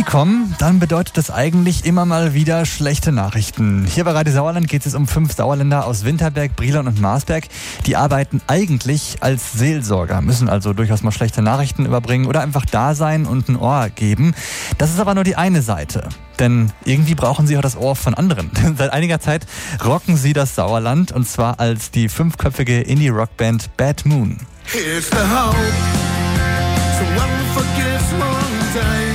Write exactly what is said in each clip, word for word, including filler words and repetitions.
kommen, dann bedeutet das eigentlich immer mal wieder schlechte Nachrichten. Hier bei Radio Sauerland geht es um fünf Sauerländer aus Winterberg, Brilon und Marsberg. Die arbeiten eigentlich als Seelsorger, müssen also durchaus mal schlechte Nachrichten überbringen oder einfach da sein und ein Ohr geben. Das ist aber nur die eine Seite. Denn irgendwie brauchen sie auch das Ohr von anderen. Seit einiger Zeit rocken sie das Sauerland und zwar als die fünfköpfige Indie-Rockband Bad Moon. Here's the hope, so one forgets one day.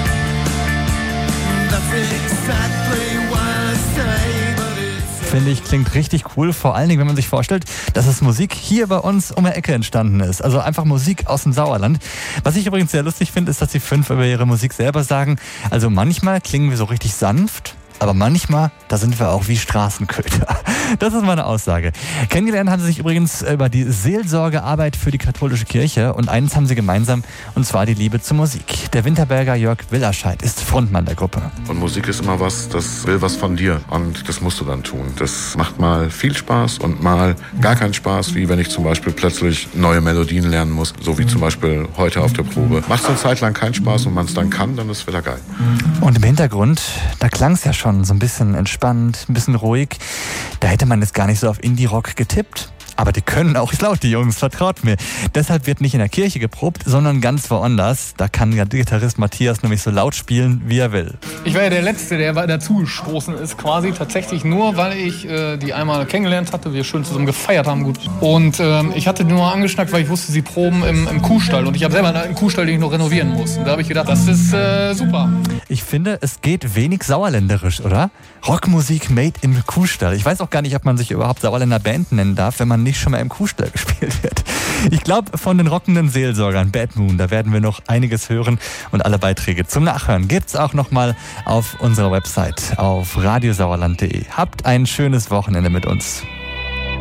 That's exactly what I say, but it's... Finde ich, klingt richtig cool, vor allen Dingen, wenn man sich vorstellt, dass es Musik hier bei uns um die Ecke entstanden ist. Also einfach Musik aus dem Sauerland. Was ich übrigens sehr lustig finde, ist, dass die fünf über ihre Musik selber sagen, also manchmal klingen wir so richtig sanft, aber manchmal, da sind wir auch wie Straßenköter. Das ist meine Aussage. Kennengelernt haben sie sich übrigens über die Seelsorgearbeit für die katholische Kirche und eins haben sie gemeinsam, und zwar die Liebe zur Musik. Der Winterberger Jörg Willerscheid ist Frontmann der Gruppe. Und Musik ist immer was, das will was von dir und das musst du dann tun. Das macht mal viel Spaß und mal gar keinen Spaß, wie wenn ich zum Beispiel plötzlich neue Melodien lernen muss, so wie zum Beispiel heute auf der Probe. Macht es eine Zeit lang keinen Spaß und man es dann kann, dann ist es wieder geil. Und im Hintergrund, da klang es ja schon so ein bisschen entspannt, ein bisschen ruhig. Da hätte man jetzt gar nicht so auf Indie-Rock getippt. Aber die können auch laut, die Jungs, vertraut mir. Deshalb wird nicht in der Kirche geprobt, sondern ganz woanders. Da kann der Gitarrist Matthias nämlich so laut spielen, wie er will. Ich war ja der Letzte, der dazugestoßen ist, quasi tatsächlich nur, weil ich äh, die einmal kennengelernt hatte, wir schön zusammen gefeiert haben, gut. Und ähm, ich hatte nur angeschnackt, weil ich wusste, sie proben im, im Kuhstall. Und ich habe selber einen Kuhstall, den ich noch renovieren muss. Und da habe ich gedacht, das ist äh, super. Ich finde, es geht wenig sauerländerisch, oder? Rockmusik made im Kuhstall. Ich weiß auch gar nicht, ob man sich überhaupt Sauerländer Band nennen darf, wenn man nicht schon mal im Kuhstall gespielt wird. Ich glaube, von den rockenden Seelsorgern Bad Moon, da werden wir noch einiges hören und alle Beiträge zum Nachhören gibt's auch nochmal auf unserer Website auf radiosauerland punkt de. Habt ein schönes Wochenende mit uns.